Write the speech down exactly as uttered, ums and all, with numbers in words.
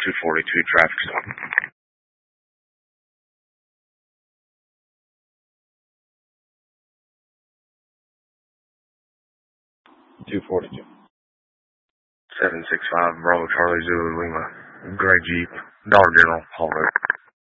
two forty-two traffic stop. two forty-two. seven six five Bravo Charlie Zulu Lima. Gray Jeep. Dollar General. All right.